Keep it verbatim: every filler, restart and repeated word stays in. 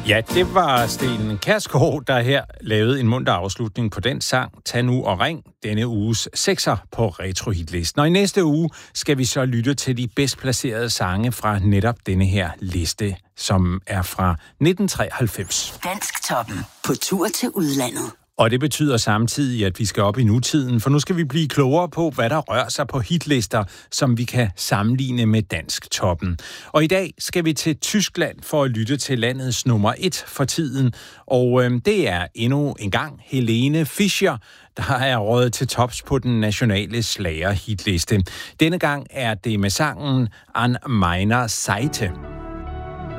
Ja, det var Sten Kjærsgaard, der her lavede en munter afslutning på den sang Tag nu og ring, denne uges sekser på Retro-hitlisten. Og i næste uge skal vi så lytte til de bedst placerede sange fra netop denne her liste, som er fra nitten treoghalvfems. Dansktoppen på tur til udlandet. Og det betyder samtidig, at vi skal op i nutiden, for nu skal vi blive klogere på, hvad der rører sig på hitlister, som vi kan sammenligne med Dansktoppen. Og i dag skal vi til Tyskland for at lytte til landets nummer et for tiden. Og øh, det er endnu en gang Helene Fischer, der er røget til tops på den nationale slager-hitliste. Denne gang er det med sangen An meiner Seite.